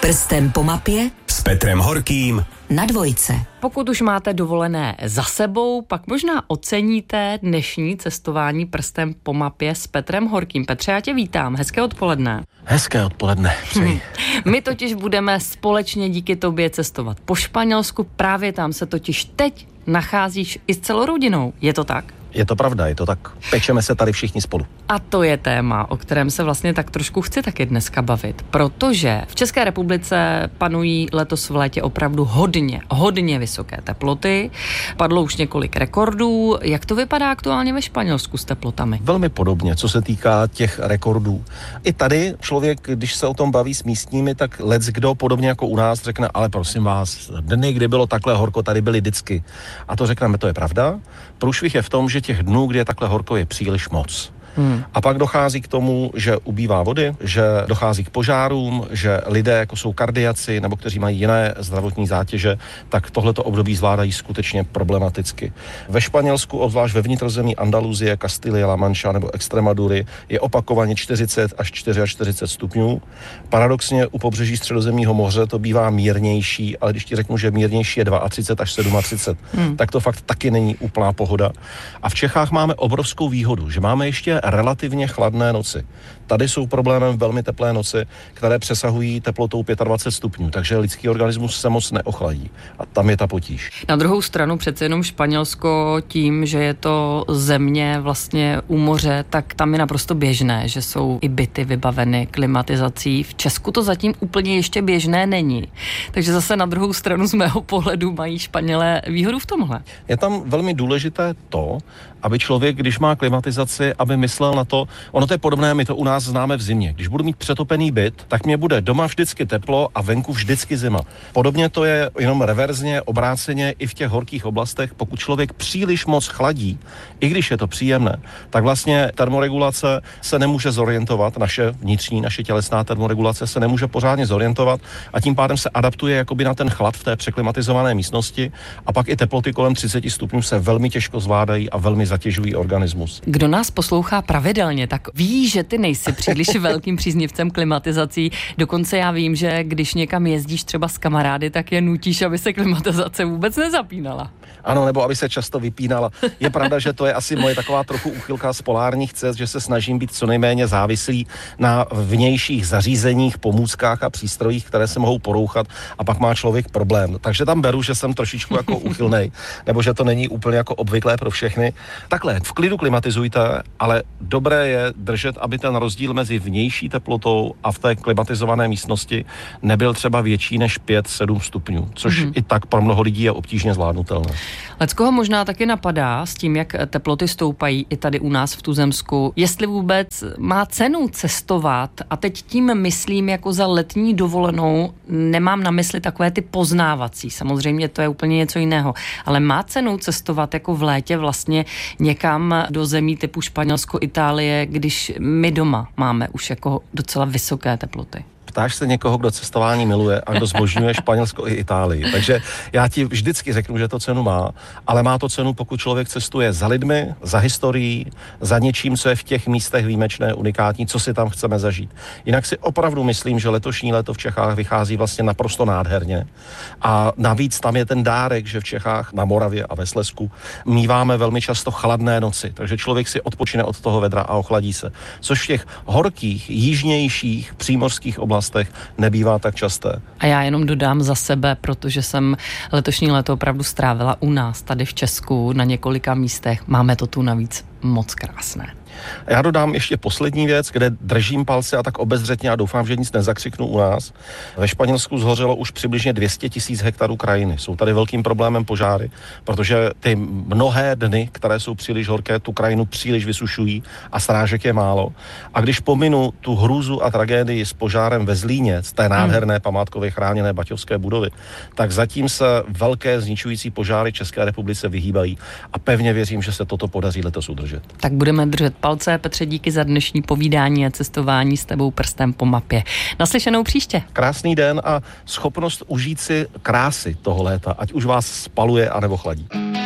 Prstem po mapě s Petrem Horkým na Dvojce. Pokud už máte dovolené za sebou, pak možná oceníte dnešní cestování prstem po mapě s Petrem Horkým. Petře, já tě vítám. Hezké odpoledne. Hezké odpoledne, přeji. My totiž budeme společně díky tobě cestovat po Španělsku. Právě tam se totiž teď nacházíš i s celou rodinou. Je to tak? Je to pravda, je to tak. Pečeme se tady všichni spolu. A to je téma, o kterém se vlastně tak trošku chci taky dneska bavit, protože v České republice panují letos v létě opravdu hodně vysoké teploty. Padlo už několik rekordů. Jak to vypadá aktuálně ve Španělsku s teplotami? Velmi podobně, co se týká těch rekordů. I tady člověk, když se o tom baví s místními, tak leckdo podobně jako u nás řekne, ale prosím vás, dny, kdy bylo takhle horko, tady byly vždycky. A to řekneme, to je pravda. Průšvih je v tom, že těch dnů, kdy je takhle horko, je příliš moc. A pak dochází k tomu, že ubývá vody, že dochází k požárům, že lidé, jako jsou kardiaci nebo kteří mají jiné zdravotní zátěže, tak tohleto období zvládají skutečně problematicky. Ve Španělsku, obzvlášť ve vnitrozemí Andaluzie, Kastilie, La Mancha nebo Extremadury, je opakovaně 40 až 44 stupňů. Paradoxně u pobřeží Středozemního moře to bývá mírnější, ale když ti řeknu, že mírnější je 32 až 37, tak to fakt taky není úplná pohoda. A v Čechách máme obrovskou výhodu, že máme ještě relativně chladné noci. Tady jsou problémem velmi teplé noci, které přesahují teplotou 25 stupňů, takže lidský organismus se moc neochladí. A tam je ta potíž. Na druhou stranu přece jenom Španělsko tím, že je to země vlastně u moře, tak tam je naprosto běžné, že jsou i byty vybaveny klimatizací. V Česku to zatím úplně ještě běžné není. Takže zase na druhou stranu z mého pohledu mají Španělé výhodu v tomhle. Je tam velmi důležité to, aby člověk, když má klimatizaci, aby myslel na to, ono to je podobné, my to u nás známe v zimě. Když budu mít přetopený byt, tak mě bude doma vždycky teplo a venku vždycky zima. Podobně to je jenom reverzně, obráceně i v těch horkých oblastech. Pokud člověk příliš moc chladí, i když je to příjemné, tak vlastně termoregulace se nemůže zorientovat, naše vnitřní, naše tělesná termoregulace se nemůže pořádně zorientovat a tím pádem se adaptuje jakoby na ten chlad v té překlimatizované místnosti a pak i teploty kolem 30 stupňů se velmi těžko zvládají a velmi zatěžují organismus. Kdo nás poslouchá pravidelně, tak ví, že ty nejsi příliš velkým příznivcem klimatizací. Dokonce já vím, že když někam jezdíš třeba s kamarády, tak je nutíš, aby se klimatizace vůbec nezapínala. Ano, nebo aby se často vypínala. Je pravda, že to je asi moje taková trochu úchylka z polárních cest, že se snažím být co nejméně závislý na vnějších zařízeních, pomůckách a přístrojích, které se mohou porouchat a pak má člověk problém. Takže tam beru, že jsem trošičku jako úchylnej, nebo že to není úplně jako obvyklé pro všechny. Takhle, v klidu klimatizujte, ale dobré je držet, aby ten rozdíl mezi vnější teplotou a v té klimatizované místnosti nebyl třeba větší než 5-7 stupňů, což i tak pro mnoho lidí je obtížně zvládnutelné. Leckoho možná taky napadá s tím, jak teploty stoupají i tady u nás v Tuzemsku, jestli vůbec má cenu cestovat, a teď tím myslím jako za letní dovolenou, nemám na mysli takové ty poznávací, samozřejmě to je úplně něco jiného, ale má cenu cestovat jako v létě vlastně někam do zemí typu Španělsko, Itálie, když my doma máme už jako docela vysoké teploty. Ptáš se někoho, kdo cestování miluje a kdo zbožňuje Španělsko i Itálii. Takže já ti vždycky řeknu, že to cenu má, ale má to cenu, pokud člověk cestuje za lidmi, za historií, za něčím, co je v těch místech výjimečné, unikátní, co si tam chceme zažít. Jinak si opravdu myslím, že letošní léto v Čechách vychází vlastně naprosto nádherně. A navíc tam je ten dárek, že v Čechách, na Moravě a ve Slezsku míváme velmi často chladné noci, takže člověk si odpočine od toho vedra a ochladí se. Což v těch horkých, jižnějších, přímořských oblastech nebývá tak časté. A já jenom dodám za sebe, protože jsem letošní léto opravdu strávila u nás, tady v Česku, na několika místech. Máme to tu navíc moc krásné. Já dodám ještě poslední věc, kde držím palce a tak obezřetně a doufám, že nic nezakřiknu u nás. Ve Španělsku zhořelo už přibližně 200 000 hektarů krajiny. Jsou tady velkým problémem požáry, protože ty mnohé dny, které jsou příliš horké, tu krajinu příliš vysušují a srážek je málo. A když pominu tu hrůzu a tragédii s požárem ve Zlíně, z té nádherné památkově chráněné baťovské budovy, tak zatím se velké zničující požáry České republice vyhýbají a pevně věřím, že se toto podaří letos udržet. Tak budeme držet palce. Petře, díky za dnešní povídání a cestování s tebou prstem po mapě. Naslyšenou příště. Krásný den a schopnost užít si krásy toho léta, ať už vás spaluje anebo chladí.